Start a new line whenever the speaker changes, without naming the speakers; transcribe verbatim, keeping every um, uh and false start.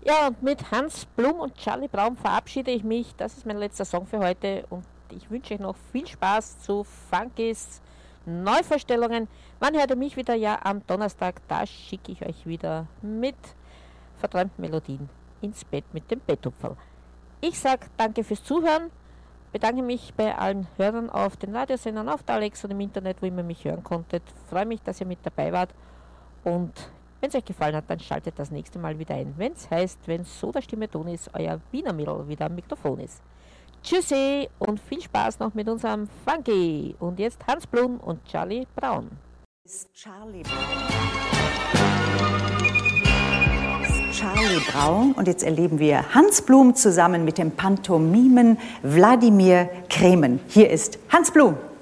Ja, und mit Hans Blum und Charlie Braun verabschiede ich mich. Das ist mein letzter Song für heute und ich wünsche euch noch viel Spaß zu Funkys Neuvorstellungen. Wann hört ihr mich wieder? Ja, am Donnerstag. Da schicke ich euch wieder mit verträumten Melodien ins Bett mit dem Betthupferl. Ich sage danke fürs Zuhören. Bedanke mich bei allen Hörern auf den Radiosendern, auf der Alexa und im Internet, wo ihr mich hören konntet. Freue mich, dass ihr mit dabei wart. Und wenn es euch gefallen hat, dann schaltet das nächste Mal wieder ein. Wenn es heißt, wenn so der Stimme Ton ist, euer Wiener Mädel wieder am Mikrofon ist. Tschüssi und viel Spaß noch mit unserem Funky. Und jetzt Hans Blum und Charlie Braun.
Charlie Charlie Braun und jetzt erleben wir Hans Blum zusammen mit dem Pantomimen Wladimir Kremen. Hier ist Hans Blum.